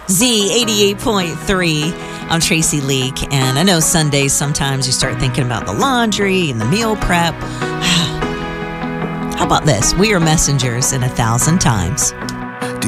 Z88.3. I'm Tracy Leak, and I know Sundays sometimes you start thinking about the laundry and the meal prep. How about this? We are messengers in 1,000 times.